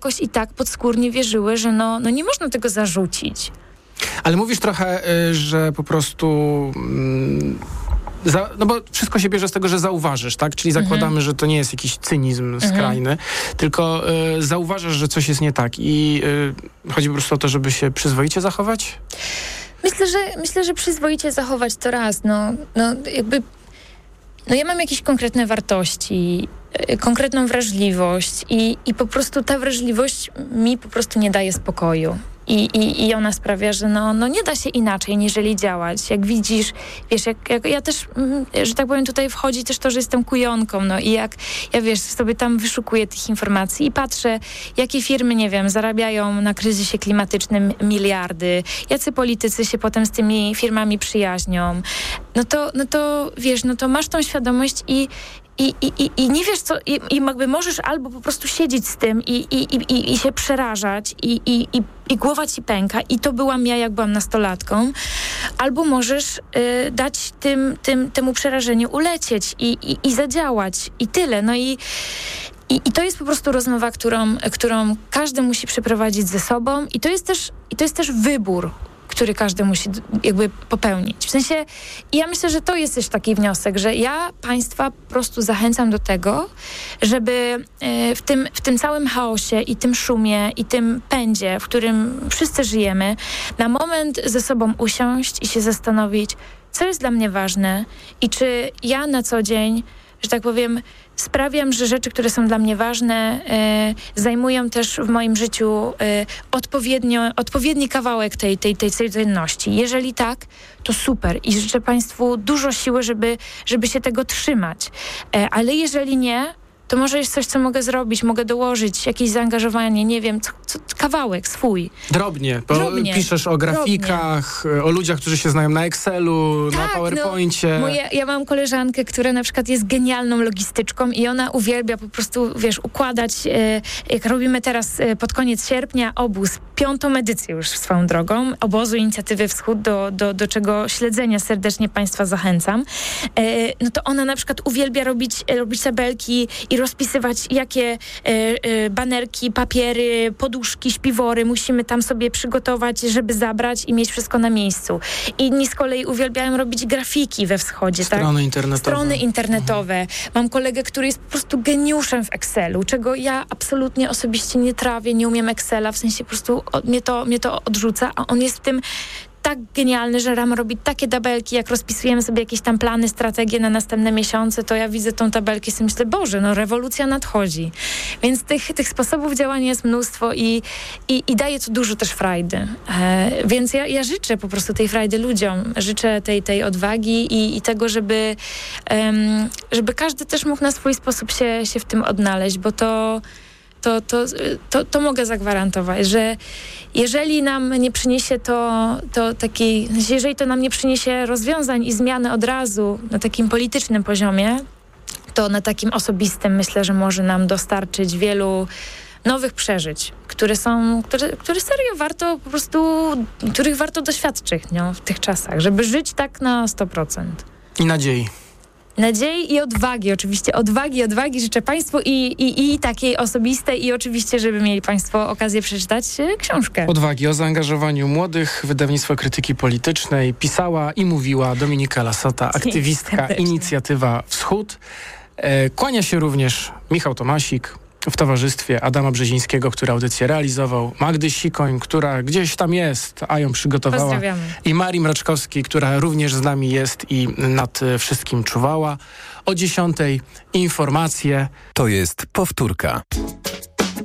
S10: tak podskórnie wierzyły, że no, no nie można tego zarzucić.
S8: Ale mówisz trochę, że po prostu... Mm, za, no bo wszystko się bierze z tego, że zauważysz, tak? Czyli zakładamy, mhm. że to nie jest jakiś cynizm skrajny, mhm. tylko y, zauważasz, że coś jest nie tak i y, chodzi po prostu o to, żeby się przyzwoicie zachować?
S10: Myślę, że myślę, że przyzwoicie zachować to raz, no, no jakby no ja mam jakieś konkretne wartości, y, konkretną wrażliwość i, i po prostu ta wrażliwość mi po prostu nie daje spokoju. I, i, I ona sprawia, że no, no nie da się inaczej, niżeli działać. Jak widzisz, wiesz, jak, jak ja też, że tak powiem, tutaj wchodzi też to, że jestem kujonką, no i jak ja, wiesz, sobie tam wyszukuję tych informacji i patrzę, jakie firmy, nie wiem, zarabiają na kryzysie klimatycznym miliardy, jacy politycy się potem z tymi firmami przyjaźnią, no to, no to wiesz, no to masz tą świadomość i I, i, i, i nie wiesz co, i, i jakby możesz albo po prostu siedzieć z tym i, i, i, i się przerażać i, i, i, i głowa ci pęka i to byłam ja, jak byłam nastolatką, albo możesz y, dać tym, tym, temu przerażeniu ulecieć i, i, i zadziałać i tyle. No i, i, i to jest po prostu rozmowa, którą, którą każdy musi przeprowadzić ze sobą i to jest też, i to jest też wybór, który każdy musi jakby popełnić. W sensie, ja myślę, że to jest też taki wniosek, że ja państwa po prostu zachęcam do tego, żeby w tym, w tym całym chaosie i tym szumie i tym pędzie, w którym wszyscy żyjemy, na moment ze sobą usiąść i się zastanowić, co jest dla mnie ważne i czy ja na co dzień, że tak powiem, sprawiam, że rzeczy, które są dla mnie ważne, y, zajmują też w moim życiu y, odpowiednio, odpowiedni kawałek tej, tej, tej codzienności. Jeżeli tak, to super i życzę państwu dużo siły, żeby, żeby się tego trzymać. E, ale jeżeli nie, to może jest coś, co mogę zrobić, mogę dołożyć, jakieś zaangażowanie, nie wiem, co, co, kawałek swój.
S8: Drobnie, bo Drobnie. piszesz o grafikach, Drobnie. o ludziach, którzy się znają na Excelu, tak, na PowerPoincie.
S10: No, moja, ja mam koleżankę, która na przykład jest genialną logistyczką i ona uwielbia po prostu, wiesz, układać, e, jak robimy teraz e, pod koniec sierpnia obóz, piątą edycję już swoją drogą, obozu Inicjatywy Wschód, do, do, do czego śledzenia serdecznie państwa zachęcam. E, no to ona na przykład uwielbia robić, robić tabelki i rozpisywać, jakie e, e, banerki, papiery, poduszki, śpiwory musimy tam sobie przygotować, żeby zabrać i mieć wszystko na miejscu. Inni z kolei uwielbiają robić grafiki we Wschodzie.
S8: Strony
S10: tak?
S8: internetowe.
S10: Strony internetowe. Mhm. Mam kolegę, który jest po prostu geniuszem w Excelu, czego ja absolutnie osobiście nie trawię, nie umiem Excela, w sensie po prostu od, mnie, to, mnie to odrzuca, a on jest w tym tak genialny, że Ram robi takie tabelki, jak rozpisujemy sobie jakieś tam plany, strategie na następne miesiące, to ja widzę tą tabelkę i sobie myślę, Boże, no rewolucja nadchodzi. Więc tych, tych sposobów działania jest mnóstwo i, i, i daje to dużo też frajdy. E, więc ja, ja życzę po prostu tej frajdy ludziom. Życzę tej, tej odwagi i, i tego, żeby, um, żeby każdy też mógł na swój sposób się, się w tym odnaleźć, bo to To, to, to, to mogę zagwarantować, że jeżeli nam nie przyniesie to, to takiej, jeżeli to nam nie przyniesie rozwiązań i zmiany od razu na takim politycznym poziomie, to na takim osobistym myślę, że może nam dostarczyć wielu nowych przeżyć, które są, które, które serio warto po prostu, których warto doświadczyć no, w tych czasach, żeby żyć tak na sto procent.
S8: I nadziei.
S10: Nadziei i odwagi, oczywiście odwagi, odwagi życzę państwu i, i, i takiej osobistej i oczywiście, żeby mieli państwo okazję przeczytać książkę.
S8: Odwagi o zaangażowaniu młodych, wydawnictwo krytyki politycznej, pisała i mówiła Dominika Lasota, aktywistka Inicjatywa Wschód. E, kłania się również Michał Tomasik w towarzystwie Adama Brzezińskiego, który audycję realizował, Magdy Sikoń, która gdzieś tam jest, a ją przygotowała.
S10: Pozdrawiamy.
S8: I Marii Mraczkowskiej, która również z nami jest i nad wszystkim czuwała. O dziesiątej informacje.
S7: To jest powtórka.